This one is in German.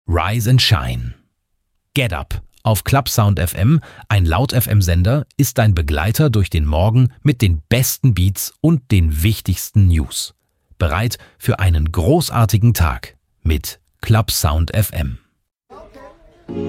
Rise and Shine. Get Up auf Clubsound FM, ein Laut-FM-Sender, ist dein Begleiter durch den Morgen mit den besten Beats und den wichtigsten News. Bereit für einen großartigen Tag mit Clubsound FM.